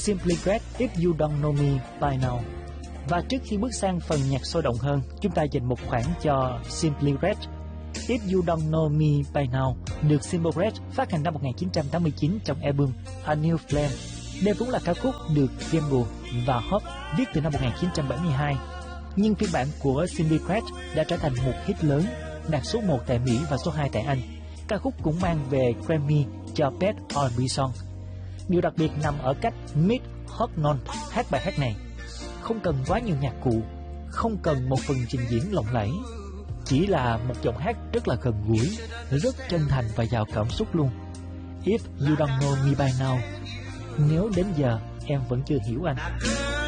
Simply Great If You Don't Know Me By Now. Và trước khi bước sang phần nhạc sôi động hơn, chúng ta dành một khoảng cho Simply Red. If You Don't Know Me By Now được Simply Red phát hành năm 1989 trong album A New Flame. Đây vốn là ca khúc được Gamble và Hop viết từ năm 1972. Nhưng phiên bản của Simply Red đã trở thành một hit lớn, đạt số 1 tại Mỹ và số 2 tại Anh. Ca khúc cũng mang về Grammy cho Best R&B Song. Điều đặc biệt nằm ở cách Mick Hucknall hát bài hát này. Không cần quá nhiều nhạc cụ, không cần một phần trình diễn lộng lẫy, chỉ là một giọng hát rất là gần gũi, rất chân thành và giàu cảm xúc luôn. If you don't know me by now, nếu đến giờ em vẫn chưa hiểu anh.